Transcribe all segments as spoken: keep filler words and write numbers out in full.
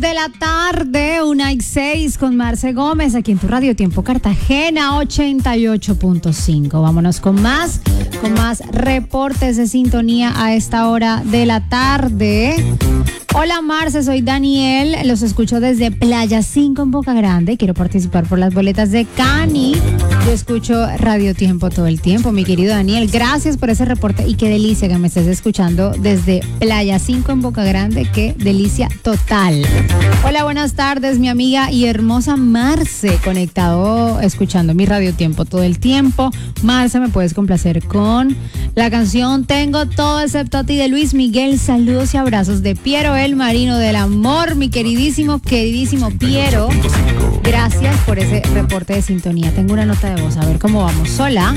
De la tarde, una y seis con Marce Gómez, aquí en tu Radio Tiempo Cartagena ochenta y ocho punto cinco. Vámonos con más, con más reportes de sintonía a esta hora de la tarde. Hola Marce, soy Daniel, los escucho desde Playa cinco en Boca Grande. Quiero participar por las boletas de Cani. Yo escucho Radio Tiempo todo el tiempo, mi querido Daniel. Gracias por ese reporte y qué delicia que me estés escuchando desde Playa cinco en Boca Grande. Qué delicia total. Hola, buenas tardes, mi amiga y hermosa Marce, conectado, escuchando mi Radio Tiempo todo el tiempo. Marce, ¿me puedes complacer con la canción Tengo Todo Excepto a Ti de Luis Miguel? Saludos y abrazos de Piero el Marino del Amor, mi queridísimo, queridísimo Piero. Gracias por ese reporte de sintonía. Tengo una nota de voz, a ver cómo vamos. Hola.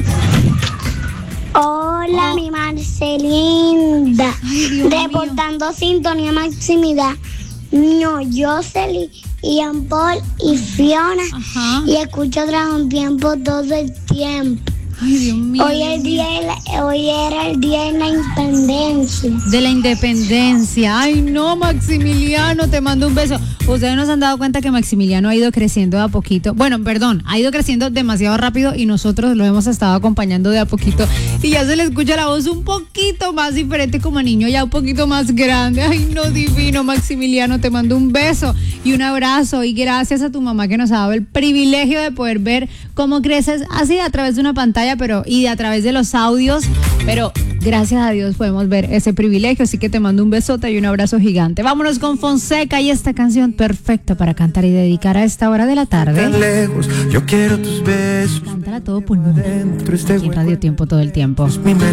Hola, oh. mi Marcelinda. Ay, Dios reportando mío. Sintonía Maximidad. No, Jocelyn, Ian Paul y Fiona. Ajá. Y escucho Dragon Tiempo todo el tiempo. Ay, Dios mío. Hoy, el día de la, hoy era el día de la independencia. De la independencia. Ay, no, Maximiliano, te mando un beso. Ustedes nos han dado cuenta que Maximiliano ha ido creciendo de a poquito. Bueno, perdón, ha ido creciendo demasiado rápido y nosotros lo hemos estado acompañando de a poquito. Y ya se le escucha la voz un poquito más diferente como niño, ya un poquito más grande. Ay, no, divino, Maximiliano, te mando un beso y un abrazo. Y gracias a tu mamá que nos ha dado el privilegio de poder ver cómo creces así a través de una pantalla, pero y de a través de los audios. Pero gracias a Dios podemos ver ese privilegio, así que te mando un besote y un abrazo gigante. Vámonos con Fonseca y esta canción perfecta para cantar y dedicar a esta hora de la tarde. Tan lejos, yo quiero tus besos. Cántala todo pulmón, aquí en Radio Tiempo todo el tiempo. Mi